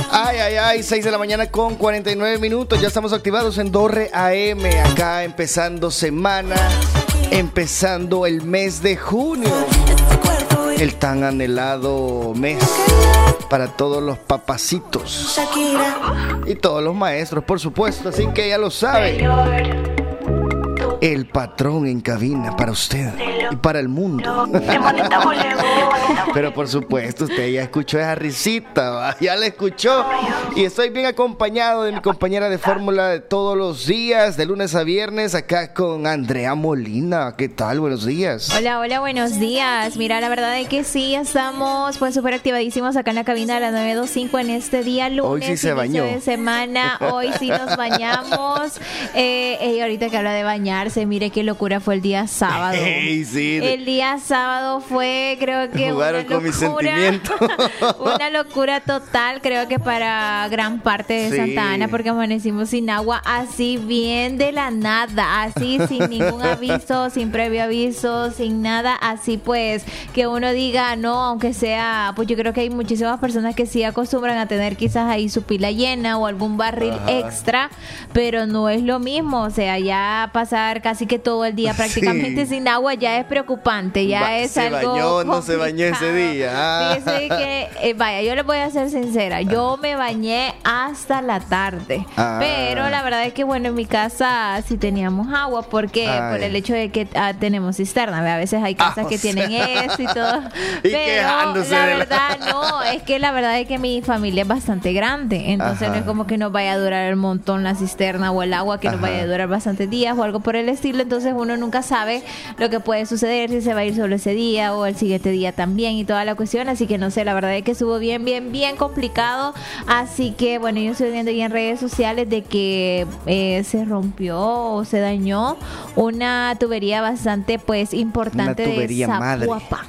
Ay, 6 de la mañana con 49 minutos. Ya estamos activados en Dorre AM. Acá empezando semana, empezando el mes de junio. El tan anhelado mes para todos los papacitos y todos los maestros, por supuesto. Así que ya lo sabe. El patrón en cabina para usted y para el mundo. Pero por supuesto, usted ya escuchó esa risita, ¿va? Ya la escuchó. Y estoy bien acompañado de mi compañera de fórmula de todos los días, de lunes a viernes, acá con Andrea Molina. ¿Qué tal? Buenos días. Hola, buenos días. Mira, la verdad es que sí, estamos pues súper activadísimos acá en la cabina de la 925 en este día lunes. Hoy sí se bañó. De semana, hoy sí nos bañamos. Y ahorita que habla de bañarse, mire qué locura fue el día sábado. Hey, sí. El día sábado fue, creo que jugaron con mis sentimientos. Una locura total, creo que para gran parte de Santa Ana, porque amanecimos sin agua, así bien de la nada, así sin ningún aviso, sin previo aviso, sin nada, así pues que uno diga, no, aunque sea, pues yo creo que hay muchísimas personas que sí acostumbran a tener quizás ahí su pila llena o algún barril extra, pero no es lo mismo, o sea, ya pasar casi que todo el día prácticamente sin agua ya es preocupante, ya es se algo bañó, complicado. no se bañó ese día. Fíjese que, vaya, yo les voy a ser sincera, yo me bañé hasta la tarde, pero la verdad es que bueno, en mi casa sí teníamos agua, porque por el hecho de que tenemos cisterna, a veces hay casas que tienen eso y todo, y pero la verdad no, es que la verdad es que mi familia es bastante grande, entonces no es como que nos vaya a durar el montón la cisterna o el agua, que nos vaya a durar bastantes días o algo por el estilo, entonces uno nunca sabe lo que puede suceder, si se va a ir solo ese día o el siguiente día también y toda la cuestión, así que no sé, la verdad es que estuvo bien complicado, así que bueno, yo estoy viendo ya en redes sociales de que se rompió o se dañó una tubería bastante pues importante, una tubería de Zapuapa.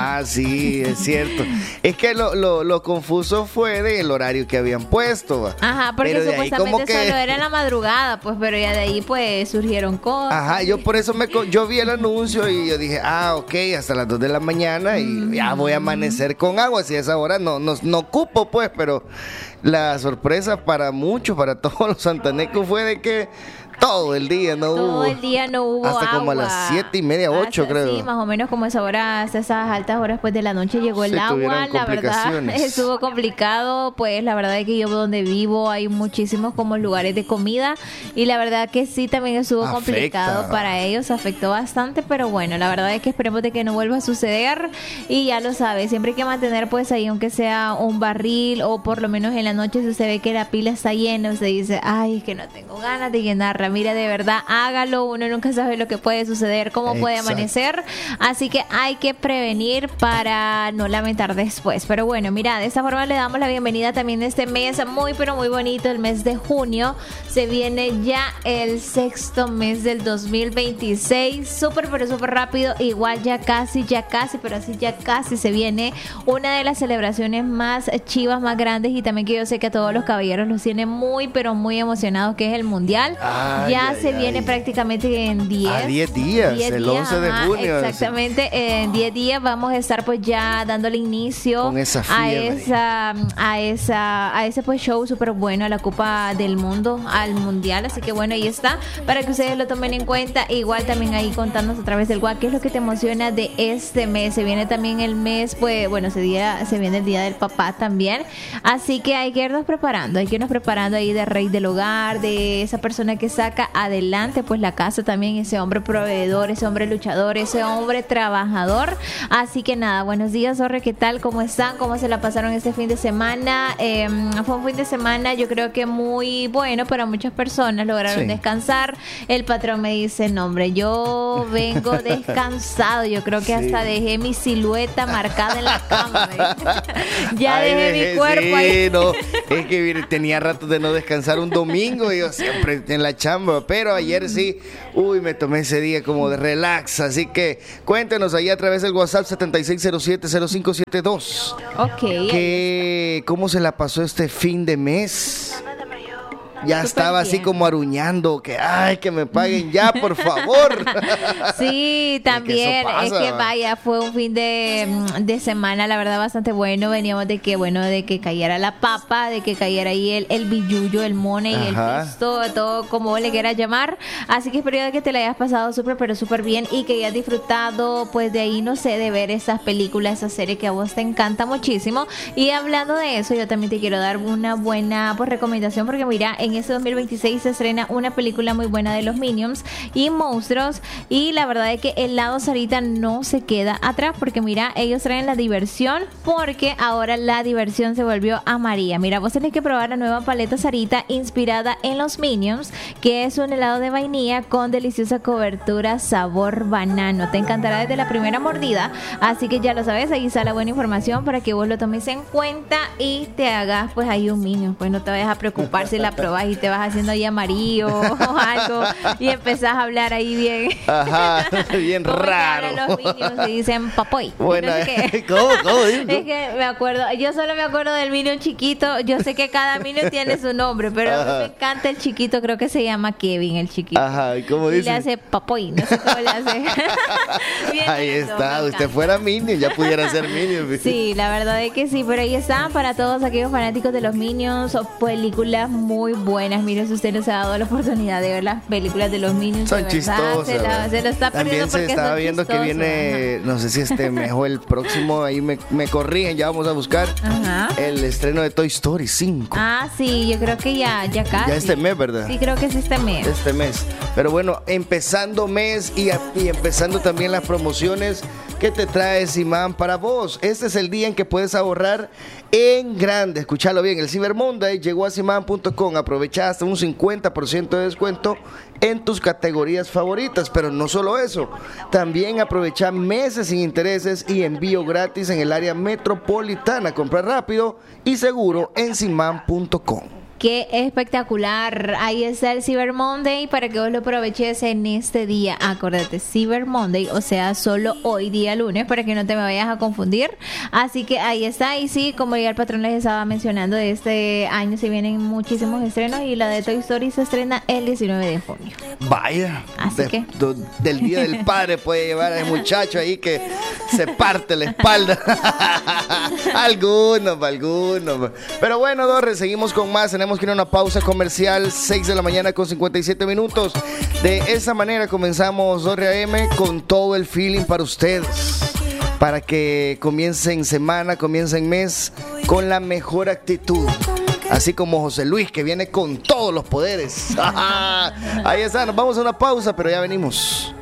Sí, es cierto. Es que lo confuso fue del horario que habían puesto. Porque supuestamente solo era en la madrugada, pues, pero ya de ahí pues surgieron cosas. Yo por eso yo vi el anuncio y yo dije, ok, hasta las 2 de la mañana y ya voy a amanecer con agua. Si a esa hora no ocupo, pues, pero la sorpresa para todos los santanecos fue de que todo el día no hubo hasta agua. Como a las 7:30, 8 creo. Sí, más o menos como esa hora, hasta esas altas horas pues de la noche llegó el agua. La verdad estuvo complicado, pues la verdad es que yo donde vivo hay muchísimos como lugares de comida y la verdad que sí también estuvo complicado para ellos, afectó bastante, pero bueno, la verdad es que esperemos de que no vuelva a suceder y ya lo sabe, siempre hay que mantener pues ahí aunque sea un barril o por lo menos en la noche si usted ve que la pila está llena, usted dice, ay, es que no tengo ganas de llenarla. Mira, de verdad, hágalo. Uno nunca sabe lo que puede suceder, cómo puede amanecer. Así que hay que prevenir para no lamentar después. Pero bueno, mira, de esta forma le damos la bienvenida también a este mes muy, pero muy bonito, el mes de junio. Se viene ya el sexto mes del 2026. Súper, pero súper rápido. Igual ya casi, pero así ya casi se viene una de las celebraciones más chivas, más grandes y también que yo sé que a todos los caballeros los tiene muy, pero muy emocionados, que es el Mundial. Ya se viene prácticamente en 10 días, el 11 de junio. Exactamente, en 10 días vamos a estar pues ya dándole inicio con esa a ese pues show súper bueno, a la Copa del Mundo, al Mundial, así que bueno, ahí está, para que ustedes lo tomen en cuenta, igual también ahí contarnos a través del WhatsApp qué es lo que te emociona de este mes. Se viene también el mes, pues bueno, se viene el Día del Papá también, así que hay que irnos preparando ahí de rey del hogar, de esa persona que saca adelante pues la casa también, ese hombre proveedor, ese hombre luchador, ese hombre trabajador. Así que nada, buenos días, Zorre, ¿qué tal? ¿Cómo están? ¿Cómo se la pasaron este fin de semana? Fue un fin de semana yo creo que muy bueno para muchas personas, lograron descansar. El patrón me dice, no hombre, yo vengo descansado, yo creo que hasta dejé mi silueta marcada en la cama. Ya dejé mi cuerpo ahí. No, es que tenía rato de no descansar un domingo y yo siempre en la chamba, pero ayer sí, me tomé ese día como de relax, así que cuéntenos ahí a través del WhatsApp 7607-0572. Ok. ¿Cómo se la pasó este fin de mes? ya estaba así como aruñando, que ay, que me paguen ya, por favor. Sí, también, es que vaya, fue un fin de semana, la verdad, bastante bueno. Veníamos de que cayera la papa, de que cayera ahí el billuyo, el money, el pisto, todo como le quieras llamar. Así que espero que te la hayas pasado súper, pero súper bien y que hayas disfrutado, pues de ahí, no sé, de ver esas películas, esa serie que a vos te encanta muchísimo. Y hablando de eso, yo también te quiero dar una buena recomendación, porque mira, en este 2026 se estrena una película muy buena de los Minions y monstruos, y la verdad es que el lado Sarita no se queda atrás, porque mira, ellos traen la diversión, porque ahora la diversión se volvió a María. Mira, vos tenés que probar la nueva paleta Sarita inspirada en los Minions, que es un helado de vainilla con deliciosa cobertura sabor banano. Te encantará desde la primera mordida, así que ya lo sabes, ahí está la buena información para que vos lo tomes en cuenta y te hagas pues ahí un Minion. Pues no te vayas a preocupar si la probas y te vas haciendo ahí amarillo o algo y empezás a hablar ahí bien. Ajá, bien raro. Los Minions y dicen papoy. Bueno, no sé ¿Cómo? Es que me acuerdo, yo solo me acuerdo del Minion chiquito. Yo sé que cada Minion tiene su nombre, pero a mí me encanta el chiquito, creo que se llama Kevin, el chiquito. Ajá, ¿y cómo dice? Y le hace papoy, no sé cómo le hace. Ahí está, usted fuera Minion, ya pudiera ser Minion. Sí, la verdad es que sí, pero ahí están para todos aquellos fanáticos de los Minions, películas muy buenas. Mire, si usted no se ha dado la oportunidad de ver las películas de los Minions, son chistosas. Se lo está perdiendo. También se estaba viendo que viene, no sé si mejor el próximo, ahí me corrigen, ya vamos a buscar el estreno de Toy Story 5. Ah, sí, yo creo que ya casi. Ya este mes, ¿verdad? Sí, creo que es este mes. Este mes. Pero bueno, empezando mes y empezando también las promociones que te trae Simán para vos. Este es el día en que puedes ahorrar en grande. Escuchalo bien, el Cyber Monday llegó a Simán.com. Aprovecha hasta un 50% de descuento en tus categorías favoritas. Pero no solo eso, también aprovecha meses sin intereses y envío gratis en el área metropolitana. Compra rápido y seguro en Simán.com. Qué espectacular. Ahí está el Cyber Monday para que vos lo aproveches en este día. Acuérdate, Cyber Monday, o sea, solo hoy día lunes, para que no te me vayas a confundir. Así que ahí está. Y sí, como ya el patrón les estaba mencionando, de este año se vienen muchísimos estrenos y la de Toy Story se estrena el 19 de junio. Vaya. Así que del Día del Padre puede llevar a ese muchacho ahí que se parte la espalda. Algunos. Pero bueno, Dorre, seguimos con más. Tenemos que ir a una pausa comercial, 6 de la mañana con 57 minutos. De esa manera comenzamos Dorre AM con todo el feeling para ustedes, para que comiencen semana, comiencen mes con la mejor actitud. Así como José Luis, que viene con todos los poderes. Ahí está, nos vamos a una pausa, pero ya venimos.